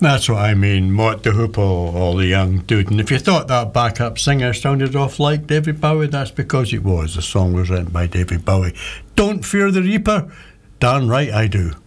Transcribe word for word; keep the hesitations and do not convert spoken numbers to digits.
That's what I mean, Mott the Hoople, all the young dude. And if you thought that backup singer sounded off like David Bowie, that's because it was. The song was written by David Bowie. Don't Fear the Reaper? Darn right I do.